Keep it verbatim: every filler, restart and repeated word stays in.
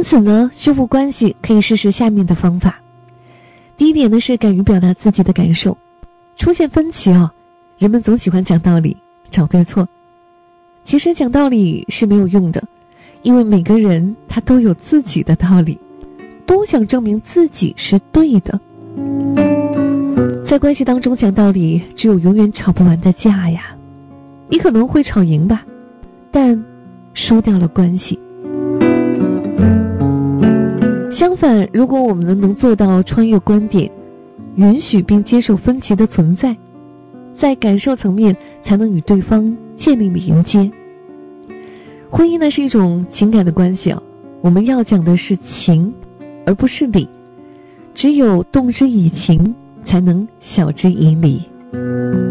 因此呢，修复关系可以试试下面的方法。第一点呢是敢于表达自己的感受。出现分歧啊，人们总喜欢讲道理，找对错。其实讲道理是没有用的，因为每个人他都有自己的道理，都想证明自己是对的。在关系当中讲道理，只有永远吵不完的架呀。你可能会吵赢吧，但输掉了关系。相反，如果我们能做到穿越观点，允许并接受分歧的存在，在感受层面才能与对方建立连接。婚姻呢是一种情感的关系啊，我们要讲的是情，而不是理。只有动之以情，才能晓之以理。